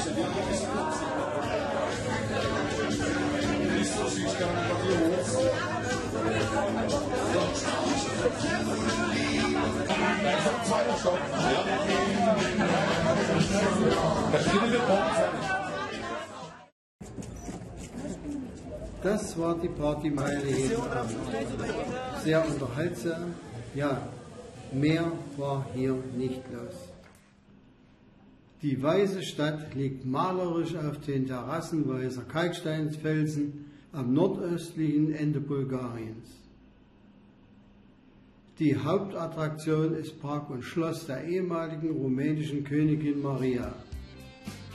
Das war die Partymeile jeden Abend. Sehr unterhaltsam, ja, mehr war hier nicht los. Die weiße Stadt liegt malerisch auf den Terrassen weißer Kalksteinfelsen am nordöstlichen Ende Bulgariens. Die Hauptattraktion ist Park und Schloss der ehemaligen rumänischen Königin Maria.